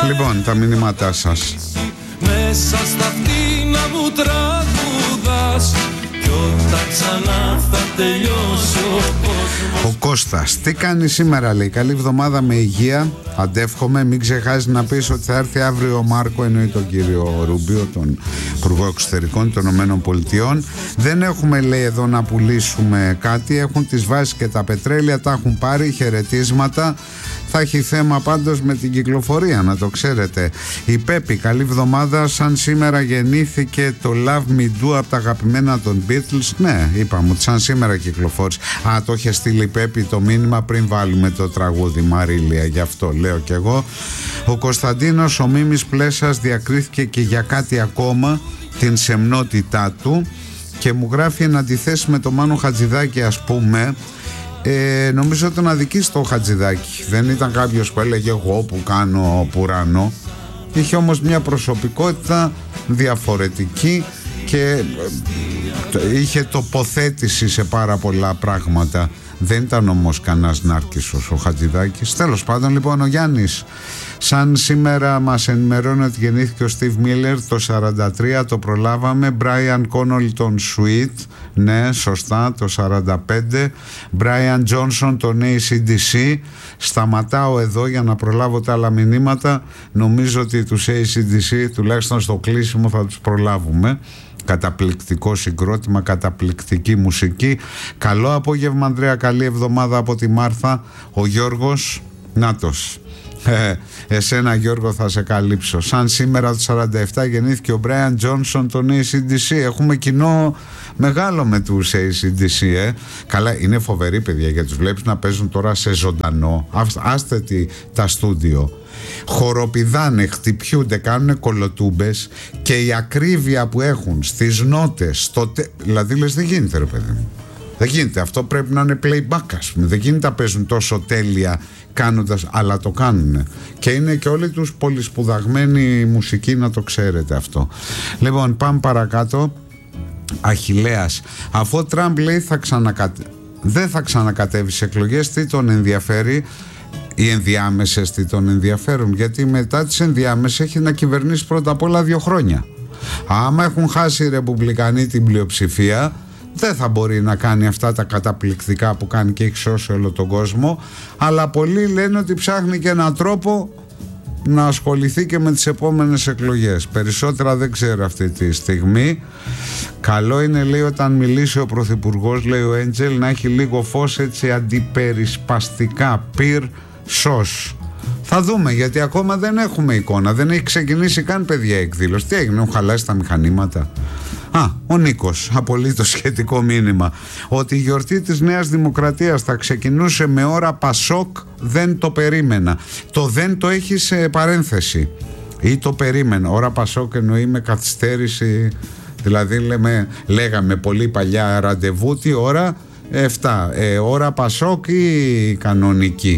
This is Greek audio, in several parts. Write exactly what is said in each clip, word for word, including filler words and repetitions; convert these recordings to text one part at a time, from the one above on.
Λοιπόν, τα μηνύματά σας. Μέσα στα φτύνα μου τραγουδάς κι όταν ξανά θα τελειώσει ο κόσμος. Ο Κώστας, τι κάνει σήμερα, λέει? Καλή εβδομάδα με υγεία, αντεύχομαι. Μην ξεχάσεις να πεις ότι θα έρθει αύριο ο Μάρκο, εννοεί τον κύριο Ρούμπιο, τον Υπουργό Εξωτερικών των Ηνωμένων Πολιτειών. Δεν έχουμε, λέει, εδώ να πουλήσουμε κάτι. Έχουν τις βάσεις και τα πετρέλαια, τα έχουν πάρει, χαιρετίσματα. Θα έχει θέμα πάντως με την κυκλοφορία, να το ξέρετε. Η Πέπη, καλή εβδομάδα. Σαν σήμερα γεννήθηκε το Love Me Do από τα αγαπημένα των Beatles. Ναι, είπαμε ότι σαν σήμερα κυκλοφόρησε. Α, το είχε στείλει η Πέπη το μήνυμα πριν βάλουμε το τραγούδι, Μαρίλια. Γι' αυτό λέω κι εγώ. Ο Κωνσταντίνος, ο Μίμης Πλέσας, διακρίθηκε και για κάτι ακόμα, την σεμνότητά του, και μου γράφει εν αντιθέσει με το Μάνο Χατζηδάκη, ας πούμε. Ε, νομίζω τον αδικείς το Χατζηδάκη. Δεν ήταν κάποιος που έλεγε εγώ που κάνω πουρανό. Είχε όμως μια προσωπικότητα διαφορετική και είχε τοποθέτηση σε πάρα πολλά πράγματα. Δεν ήταν όμως κανένας νάρκισσος ο Χατζηδάκης. Τέλος πάντων, λοιπόν, ο Γιάννης, σαν σήμερα μας ενημερώνει ότι γεννήθηκε ο Στιβ Μίλερ το σαράντα τρία, το προλάβαμε. Μπράιαν Κόνολ τον Σουίτ, ναι, σωστά, το σαράντα πέντε. Μπράιαν Τζόνσον τον έι σι ντι σι. Σταματάω εδώ για να προλάβω τα άλλα μηνύματα. Νομίζω ότι τους έι σι ντι σι τουλάχιστον στο κλείσιμο θα τους προλάβουμε. Καταπληκτικό συγκρότημα, καταπληκτική μουσική. Καλό απόγευμα, Ανδρέα, καλή εβδομάδα από τη Μάρθα. Ο Γιώργος, νάτος. Ε, εσένα, Γιώργο, θα σε καλύψω. Σαν σήμερα το σαράντα επτά γεννήθηκε ο Μπράιαν Τζόνσον τον έι σι ντι σι. Έχουμε κοινό μεγάλο με τους έι σι ντι σι, ε. Καλά, είναι φοβεροί, παιδιά, γιατί τους βλέπεις να παίζουν τώρα σε ζωντανό. Άστε τι, τα στούντιο. Χοροπηδάνε, χτυπιούνται, κάνουν κολοτούμπες, και η ακρίβεια που έχουν στις νότες, στο τε... δηλαδή λες, δεν γίνεται, ρε παιδί μου. Δεν γίνεται, αυτό πρέπει να είναι playback, ας πούμε. Δεν γίνεται να παίζουν τόσο τέλεια κάνοντας, αλλά το κάνουν. Και είναι και όλοι τους πολυσπουδαγμένοι μουσικοί, να το ξέρετε αυτό. Λοιπόν, πάμε παρακάτω. Αχιλλέας, αφού ο Τραμπ λέει θα ξανακατε... δεν θα ξανακατέβει σε εκλογές, τι τον ενδιαφέρει? Οι ενδιάμεσες τι τον ενδιαφέρουν? Γιατί μετά τις ενδιάμεσες έχει να κυβερνήσει πρώτα απ' όλα δύο χρόνια. Άμα έχουν χάσει οι Ρεπουμπλικανοί την πλειοψηφία, δεν θα μπορεί να κάνει αυτά τα καταπληκτικά που κάνει και έχει σώσει όλο τον κόσμο. Αλλά πολλοί λένε ότι ψάχνει και έναν τρόπο να ασχοληθεί και με τις επόμενες εκλογές. Περισσότερα δεν ξέρω αυτή τη στιγμή. Καλό είναι, λέει, όταν μιλήσει ο Πρωθυπουργός, λέει ο Έντζελ, να έχει λίγο φως, έτσι αντιπερισπαστικά, πυρ σως. Θα δούμε, γιατί ακόμα δεν έχουμε εικόνα. Δεν έχει ξεκινήσει καν, παιδιά, εκδήλωση. Τι έγινε, έχουν χαλάσει τα μηχανήματα? Α, ο Νίκος, απολύτως σχετικό μήνυμα. Ότι η γιορτή της Νέας Δημοκρατίας θα ξεκινούσε με ώρα Πασόκ, δεν το περίμενα. Το δεν το έχει σε παρένθεση. Ή το περίμενα. Ώρα Πασόκ εννοεί με καθυστέρηση. Δηλαδή λέμε, λέγαμε πολύ παλιά ραντεβού, τι ώρα? εφτά. Ε, ώρα Πασόκ ή κανονική?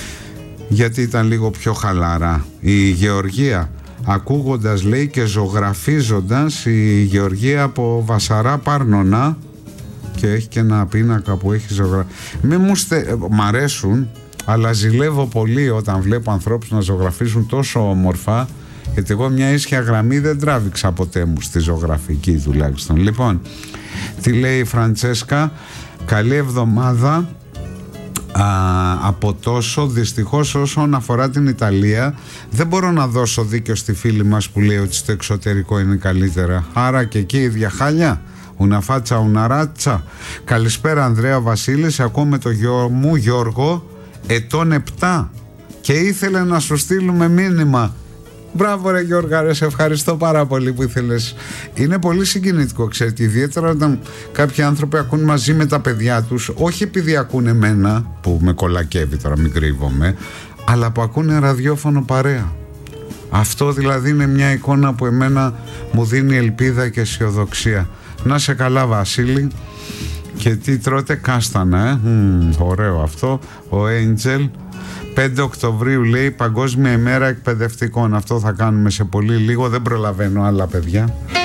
Γιατί ήταν λίγο πιο χαλαρά. Η Γεωργία, ακούγοντας, λέει, και ζωγραφίζοντας, η Γεωργία από Βασαρά Πάρνονα, και έχει και ένα πίνακα που έχει ζωγραφεί. Μη μου στε... Μ' αρέσουν, αλλά ζηλεύω πολύ όταν βλέπω ανθρώπους να ζωγραφίζουν τόσο όμορφα, γιατί εγώ μια ίσια γραμμή δεν τράβηξα ποτέ μου στη ζωγραφική τουλάχιστον. Λοιπόν, τι λέει η Φραντσέσκα? Καλή εβδομάδα. Α, από τόσο, δυστυχώς, όσον αφορά την Ιταλία, δεν μπορώ να δώσω δίκιο στη φίλη μας που λέει ότι στο εξωτερικό είναι καλύτερα. Άρα και εκεί ίδια χάλια. Ουναφάτσα, ουναράτσα. Καλησπέρα, Ανδρέα Βασίλης. Ακούω με το γιο μου Γιώργο, ετών επτά, και ήθελε να σου στείλουμε μήνυμα. Μπράβο, ρε Γιώργα, ρε, σε ευχαριστώ πάρα πολύ που ήθελες. Είναι πολύ συγκινητικό, ξέρετε, ιδιαίτερα όταν κάποιοι άνθρωποι ακούν μαζί με τα παιδιά τους, όχι επειδή ακούν εμένα που με κολακεύει, τώρα μην κρύβομαι, αλλά που ακούνε ραδιόφωνο παρέα. Αυτό δηλαδή είναι μια εικόνα που εμένα μου δίνει ελπίδα και αισιοδοξία. Να σε καλά, Βασίλη. Και τι τρώτε? Κάστανα, ε? Μ, ωραίο αυτό. Ο Angel. πέντε Οκτωβρίου, λέει, Παγκόσμια ημέρα εκπαιδευτικών. Αυτό θα κάνουμε σε πολύ λίγο. Δεν προλαβαίνω άλλα, παιδιά.